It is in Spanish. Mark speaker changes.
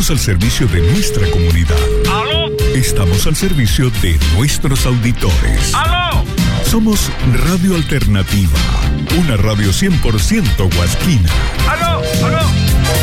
Speaker 1: Estamos al servicio de nuestra comunidad.
Speaker 2: ¿Aló?
Speaker 1: Estamos al servicio de nuestros auditores.
Speaker 2: ¡Aló!
Speaker 1: Somos Radio Alternativa, una radio 100% huasquina.
Speaker 2: ¡Aló! ¡Aló!